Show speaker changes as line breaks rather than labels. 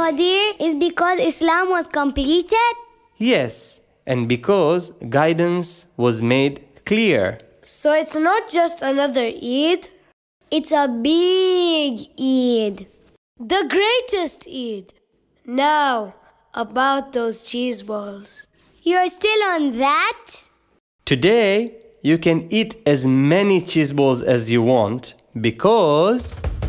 Qadir, is because Islam was completed?
Yes, and because guidance was made clear.
So it's not just another Eid?
It's a big Eid.
The greatest Eid. Now, about those cheese balls.
You're still on that?
Today, you can eat as many cheese balls as you want because